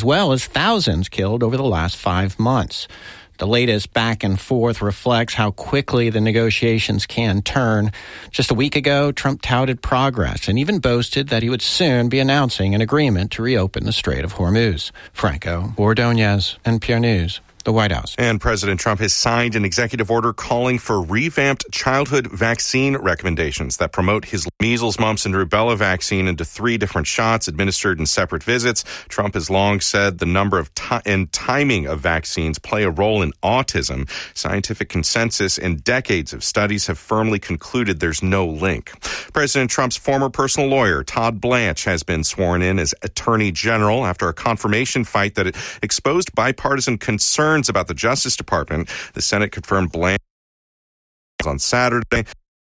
as well as thousands killed over the last 5 months. The latest back and forth reflects how quickly the negotiations can turn. Just a week ago, Trump touted progress and even boasted that he would soon be announcing an agreement to reopen the Strait of Hormuz. Franco Ordonez, NPR News. The White House. And President Trump has signed an executive order calling for revamped childhood vaccine recommendations that promote his measles, mumps, and rubella vaccine into 3 different shots administered in separate visits. Trump has long said the number of and timing of vaccines play a role in autism. Scientific consensus and decades of studies have firmly concluded there's no link. President Trump's former personal lawyer, Todd Blanche, has been sworn in as Attorney General after a confirmation fight that exposed bipartisan concerns about the Justice Department. The Senate confirmed Blanche on Saturday.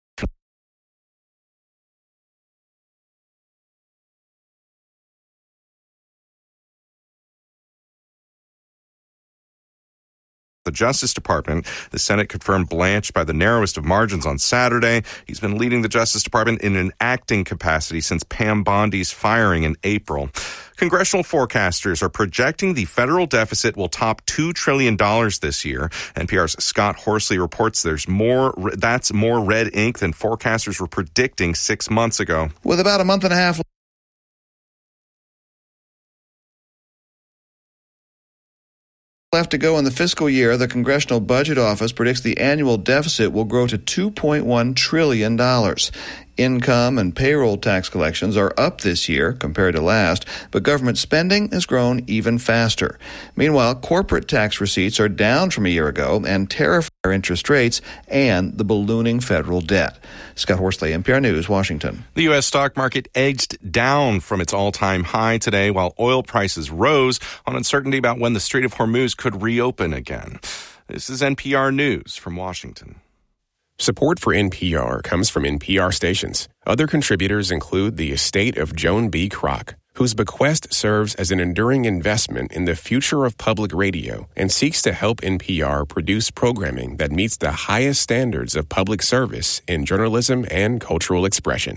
The Justice Department. The Senate confirmed Blanche by the narrowest of margins on Saturday. He's been leading the Justice Department in an acting capacity since Pam Bondi's firing in April. Congressional forecasters are projecting the federal deficit will top $2 trillion this year. NPR's Scott Horsley reports that's more red ink than forecasters were predicting 6 months ago. With about a month and a half left to go in the fiscal year, the Congressional Budget Office predicts the annual deficit will grow to $2.1 trillion. Income and payroll tax collections are up this year compared to last, but government spending has grown even faster. Meanwhile, corporate tax receipts are down from a year ago, and tariff interest rates and the ballooning federal debt. Scott Horsley, NPR News, Washington. The U.S. stock market edged down from its all-time high today, while oil prices rose on uncertainty about when the Strait of Hormuz could reopen again. This is NPR News from Washington. Support for NPR comes from NPR stations. Other contributors include the estate of Joan B. Kroc, whose bequest serves as an enduring investment in the future of public radio and seeks to help NPR produce programming that meets the highest standards of public service in journalism and cultural expression.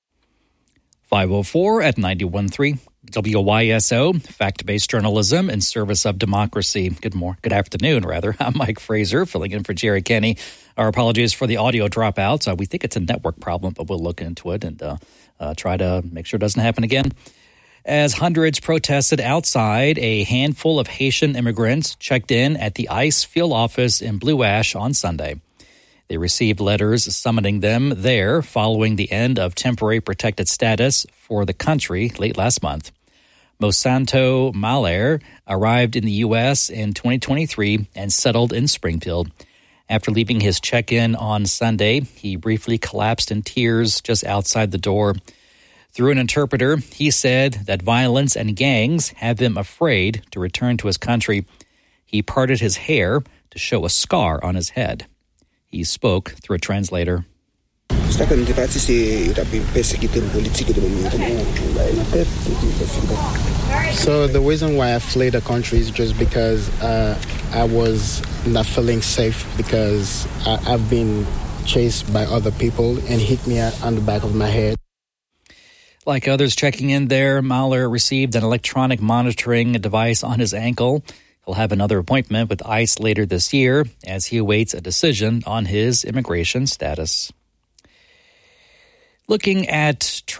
504 at 91.3 WYSO, fact-based journalism in service of democracy. Good afternoon, rather. I'm Mike Fraser, filling in for Jerry Kenny. Our apologies for the audio dropouts. We think it's a network problem, but we'll look into it and try to make sure it doesn't happen again. As hundreds protested outside, a handful of Haitian immigrants checked in at the ICE field office in Blue Ash on Sunday. They received letters summoning them there following the end of temporary protected status for the country late last month. Mosanto Mahler arrived in the U.S. in 2023 and settled in Springfield. After leaving his check-in on Sunday, he briefly collapsed in tears just outside the door. Through an interpreter, he said that violence and gangs have him afraid to return to his country. He parted his hair to show a scar on his head. He spoke through a translator. So the reason why I fled the country is just because I was not feeling safe because I've been chased by other people and hit me on the back of my head. Like others checking in there, Mahler received an electronic monitoring device on his ankle. He'll have another appointment with ICE later this year as he awaits a decision on his immigration status. Looking at